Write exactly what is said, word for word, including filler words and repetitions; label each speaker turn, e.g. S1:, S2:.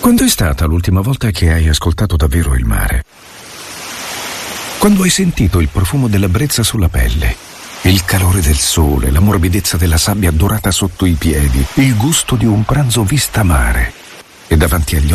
S1: Quando è stata l'ultima volta che hai ascoltato davvero il mare? Quando hai sentito il profumo della brezza sulla pelle, il calore del sole, la morbidezza della sabbia dorata sotto i piedi, il gusto di un pranzo vista mare e davanti agli